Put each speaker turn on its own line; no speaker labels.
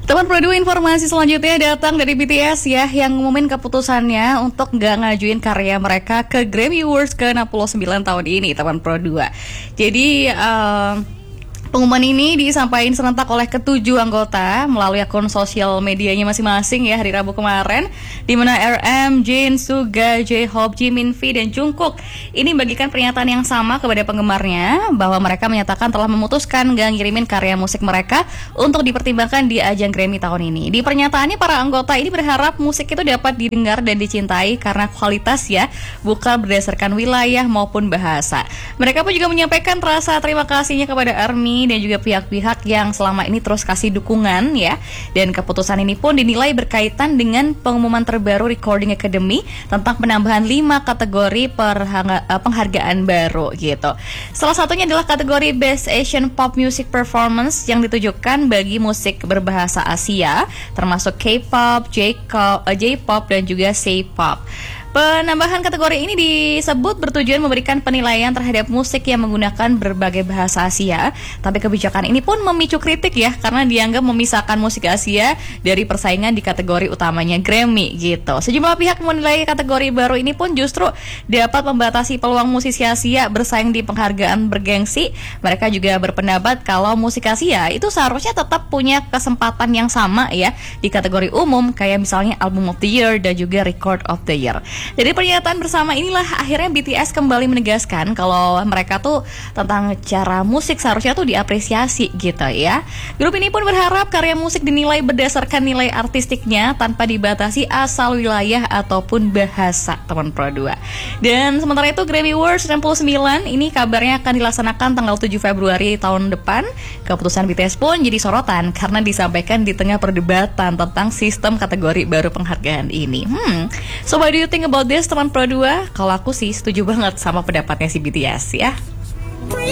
Teman Pro 2, informasi selanjutnya datang dari BTS ya, yang ngumumin keputusannya untuk nggak ngajuin karya mereka ke Grammy Awards ke-69 tahun ini, teman Pro 2. Jadi pengumuman ini disampaikan serentak oleh ketujuh anggota melalui akun sosial medianya masing-masing ya hari Rabu kemarin, di mana RM, Jin, Suga, J-Hope, Jimin, V, dan Jungkook ini bagikan pernyataan yang sama kepada penggemarnya bahwa mereka menyatakan telah memutuskan gak ngirimin karya musik mereka untuk dipertimbangkan di ajang Grammy tahun ini. Di pernyataannya, para anggota ini berharap musik itu dapat didengar dan dicintai karena kualitas ya, bukan berdasarkan wilayah maupun bahasa. Mereka pun juga menyampaikan rasa terima kasihnya kepada ARMY dan juga pihak-pihak yang selama ini terus kasih dukungan ya. Dan keputusan ini pun dinilai berkaitan dengan pengumuman terbaru Recording Academy tentang penambahan 5 kategori penghargaan baru gitu. Salah satunya adalah kategori Best Asian Pop Music Performance yang ditujukan bagi musik berbahasa Asia, termasuk K-pop, J-pop, dan juga C-pop. Penambahan kategori ini disebut bertujuan memberikan penilaian terhadap musik yang menggunakan berbagai bahasa Asia. Tapi kebijakan ini pun memicu kritik ya, karena dianggap memisahkan musik Asia dari persaingan di kategori utamanya Grammy gitu. Sejumlah pihak menilai kategori baru ini pun justru dapat membatasi peluang musisi Asia bersaing di penghargaan bergengsi. Mereka juga berpendapat kalau musik Asia itu seharusnya tetap punya kesempatan yang sama ya di kategori umum, kayak misalnya Album of the Year dan juga Record of the Year. Jadi pernyataan bersama inilah akhirnya BTS kembali menegaskan kalau mereka tuh tentang cara musik seharusnya tuh diapresiasi gitu ya. Grup ini pun berharap karya musik dinilai berdasarkan nilai artistiknya tanpa dibatasi asal wilayah ataupun bahasa, teman Pro 2. Dan sementara itu Grammy Awards 69 ini kabarnya akan dilaksanakan tanggal 7 Februari tahun depan. Keputusan BTS pun jadi sorotan karena disampaikan di tengah perdebatan tentang sistem kategori baru penghargaan ini. So what do you think about this, teman Pro 2? Kalau aku sih setuju banget sama pendapatnya si BTS ya.